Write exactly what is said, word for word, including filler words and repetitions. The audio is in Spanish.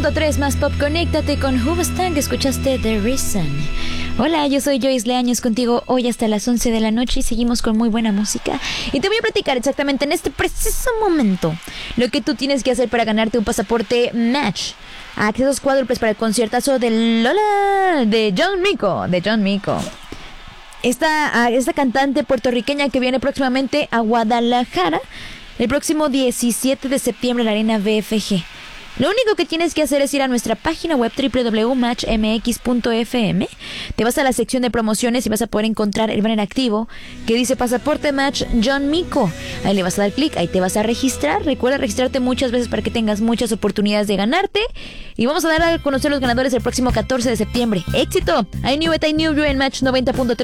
punto tres más pop. Conéctate con Hoobastank. Escuchaste The Reason. Hola, yo soy Joyce Leaños contigo hoy hasta las once de la noche y seguimos con muy buena música. Y te voy a platicar exactamente en este preciso momento lo que tú tienes que hacer para ganarte un pasaporte Match. Accesos cuádruples para el conciertazo de Lola de John Mico. De John Mico. Esta, esta cantante puertorriqueña que viene próximamente a Guadalajara el próximo diecisiete de septiembre en la Arena B F G. Lo único que tienes que hacer es ir a nuestra página web doble u doble u doble u punto match m x punto f m. Te vas a la sección de promociones y vas a poder encontrar el banner activo que dice Pasaporte Match John Mico. Ahí le vas a dar clic, ahí te vas a registrar. Recuerda registrarte muchas veces para que tengas muchas oportunidades de ganarte. Y vamos a dar a conocer los ganadores el próximo catorce de septiembre. ¡Éxito! I knew it, I knew you en Match noventa punto tres.